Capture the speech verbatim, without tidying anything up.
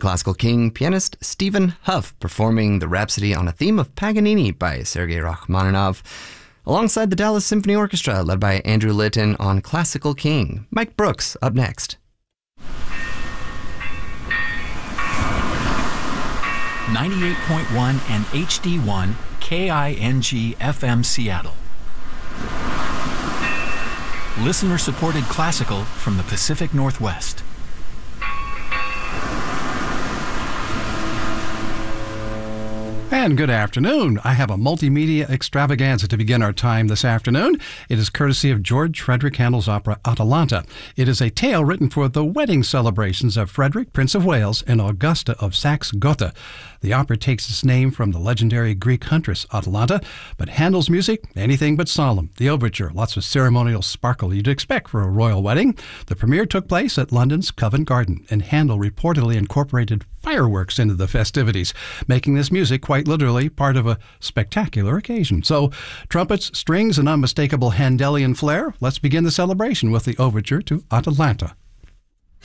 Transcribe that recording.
Classical King, pianist Stephen Huff performing the Rhapsody on a Theme of Paganini by Sergei Rachmaninoff, alongside the Dallas Symphony Orchestra led by Andrew Litton on Classical King. Mike Brooks up next. ninety-eight point one and H D one K I N G F M Seattle. Listener-supported classical from the Pacific Northwest. And good afternoon. I have a multimedia extravaganza to begin our time this afternoon. It is courtesy of George Frederick Handel's opera Atalanta. It is a tale written for the wedding celebrations of Frederick, Prince of Wales, and Augusta of Saxe-Gotha. The opera takes its name from the legendary Greek huntress Atalanta, but Handel's music, anything but solemn. The overture, lots of ceremonial sparkle you'd expect for a royal wedding. The premiere took place at London's Covent Garden, and Handel reportedly incorporated fireworks into the festivities, making this music quite literally part of a spectacular occasion. So, trumpets, strings, and unmistakable Handelian flair, let's begin the celebration with the overture to Atalanta.